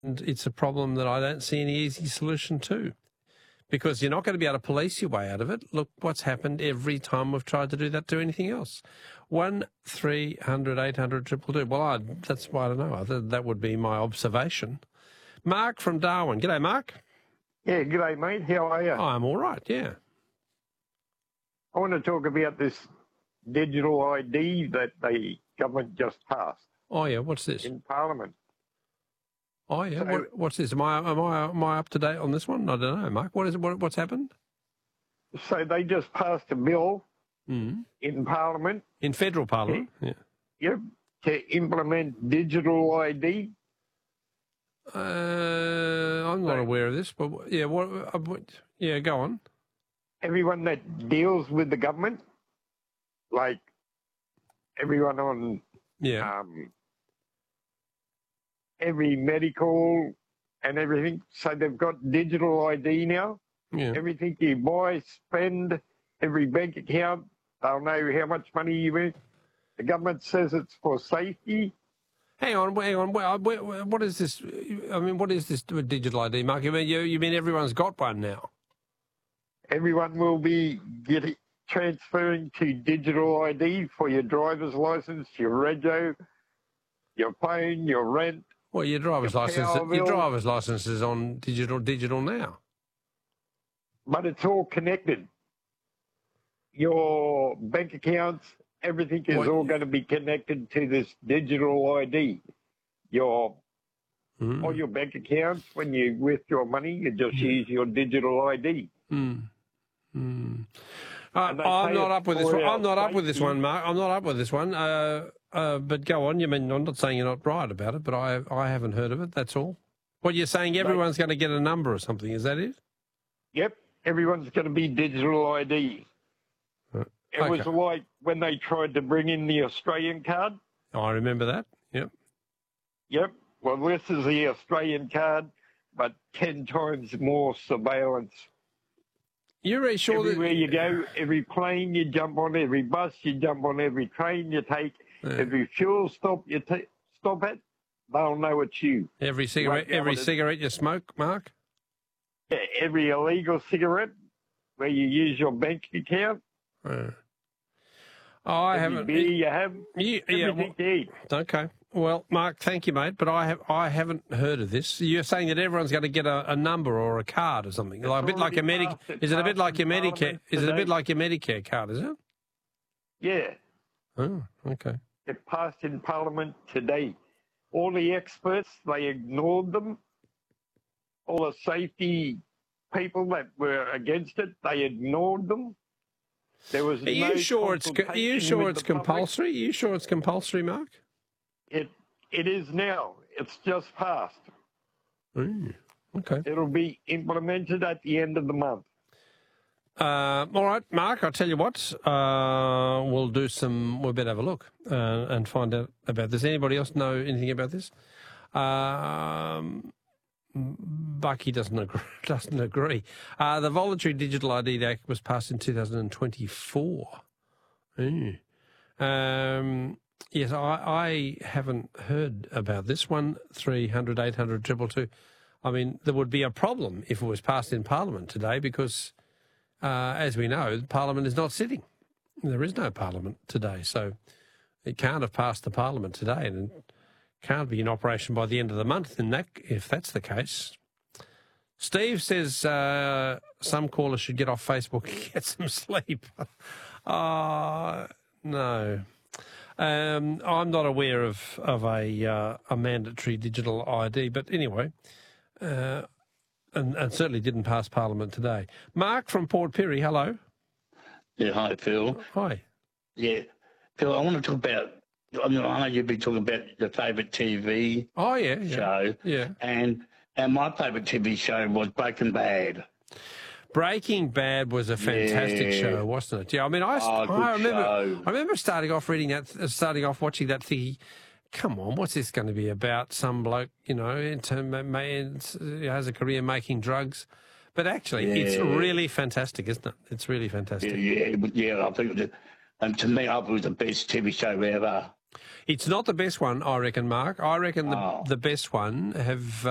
it's a problem that I don't see any easy solution to, because you're not going to be able to police your way out of it. Look what's happened every time we've tried to do that to anything else. 1300 800 222. Well, that's why I don't know. That would be my observation. Mark from Darwin. G'day, Mark. Yeah, g'day, mate. How are you? I'm all right, yeah. I want to talk about this digital ID that the government just passed. Oh, yeah, what's this? In Parliament. Oh, yeah, So, what's this? Am I up to date on this one? I don't know, Mark. What is it? What's happened? So they just passed a bill in Parliament. In federal Parliament, yeah. Yep, to implement digital ID. I'm not aware of this, but yeah, yeah, go on. Everyone that deals with the government, like everyone on every medical and everything, so they've got digital ID now. Yeah. Everything you buy, spend, every bank account, they'll know how much money you make. The government says it's for safety. Hang on. What is this? I mean, what is this digital ID, Mark? You mean everyone's got one now? Everyone will be transferring to digital ID for your driver's license, your rego, your phone, your rent. Well, your driver's license is on digital now. But it's all connected. Your bank accounts, everything is all going to be connected to this digital ID. All your bank accounts, when you withdraw money, you just use your digital ID. I'm not up with this one. I'm not up with this one, Mark. I'm not up with this one. But go on. I'm not saying you're not right about it, but I haven't heard of it. That's all. What you're saying, everyone's going to get a number or something. Is that it? Yep. Everyone's going to be digital ID. It was like when they tried to bring in the Australian card. Oh, I remember that. Yep. Well, this is the Australian card, but 10 times more surveillance. You're really sure everywhere you go, every plane you jump on, every bus you jump on, every train you take, every fuel stop you stop at, they'll know it's you. Every cigarette you smoke, Mark? Yeah, every illegal cigarette where you use your bank account. I haven't. Beer you have, everything you eat. Okay. Well, Mark, thank you, mate. But I haven't heard of this. You're saying that everyone's going to get a number or a card or something, like a bit like a Medicare. Is it a bit like your Medicare? Is it a bit like your Medicare card? Is it? Yeah. Oh, okay. It passed in Parliament today. All the experts, they ignored them. All the safety people that were against it, they ignored them. There was Are you sure it's compulsory? Are you sure it's compulsory, Mark? It is now. It's just passed. Okay. It'll be implemented at the end of the month. All right, Mark, I'll tell you what. We'll better have a look and find out about this. Anybody else know anything about this? Bucky doesn't agree. The Voluntary Digital ID Act was passed in 2024. Yes, I haven't heard about this one. 1300 800 222. I mean, there would be a problem if it was passed in Parliament today because, as we know, Parliament is not sitting. There is no Parliament today, so it can't have passed the Parliament today and can't be in operation by the end of the month. If that's the case. Steve says some callers should get off Facebook and get some sleep. No. I'm not aware of a mandatory digital ID, but anyway, and certainly didn't pass Parliament today. Mark from Port Pirie, hello. Yeah, hi, Phil. Hi. Yeah, Phil, I want to talk about, I know you've been talking about your favourite TV show. Yeah. And my favourite TV show was Breaking Bad. Breaking Bad was a fantastic show, wasn't it? Yeah, I mean, I remember starting off watching that thing. Come on, what's this going to be about? Some bloke, has a career making drugs, but actually, it's really fantastic, isn't it? It's really fantastic. Yeah. I think, and to me, it was the best TV show ever. It's not the best one, I reckon, Mark. I reckon the best one